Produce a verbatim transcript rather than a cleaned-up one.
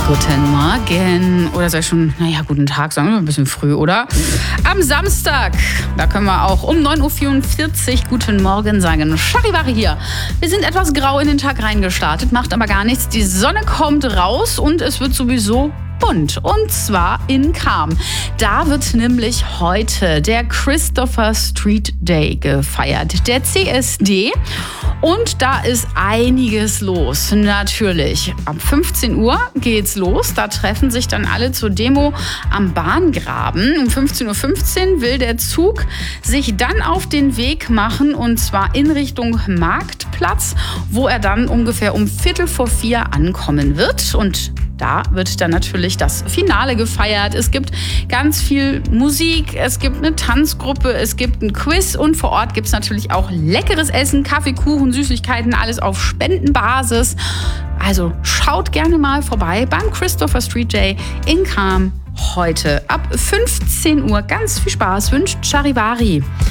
Guten Morgen. Oder soll ich schon, naja, guten Tag sagen, wir ein bisschen früh, oder? Am Samstag, da können wir auch um neun Uhr vierundvierzig guten Morgen sagen. Charivari hier. Wir sind etwas grau in den Tag reingestartet, macht aber gar nichts. Die Sonne kommt raus und es wird sowieso bunt. Und zwar in Cham. Da wird nämlich heute der Christopher Street Day gefeiert. Der C S D. Und da ist einiges los. Natürlich. Ab fünfzehn Uhr geht's los. Da treffen sich dann alle zur Demo am Bahngraben. Um fünfzehn Uhr fünfzehn will der Zug sich dann auf den Weg machen, und zwar in Richtung Marktplatz, wo er dann ungefähr um Viertel vor vier ankommen wird. Und da wird dann natürlich das Finale gefeiert. Es gibt ganz viel Musik, es gibt eine Tanzgruppe, es gibt ein Quiz und vor Ort gibt es natürlich auch leckeres Essen, Kaffee, Kuchen, Süßigkeiten, alles auf Spendenbasis. Also schaut gerne mal vorbei beim Christopher Street Day in Cham heute ab fünfzehn Uhr. Ganz viel Spaß wünscht Charivari.